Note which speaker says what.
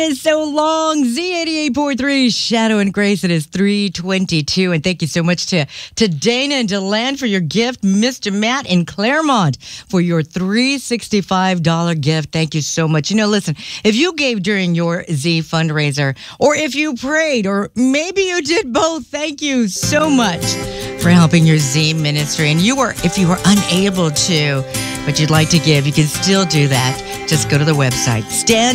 Speaker 1: It's so long. Z88.3 Shadow and Grace. It is 3:22. And thank you so much to Dana and Deland for your gift. Mr. Matt in Claremont for your $365 gift. Thank you so much. Listen, if you gave during your Z fundraiser, or if you prayed, or maybe you did both, thank you so much for helping your Z ministry. And if you were unable to, but you'd like to give, you can still do that. Just go to the website,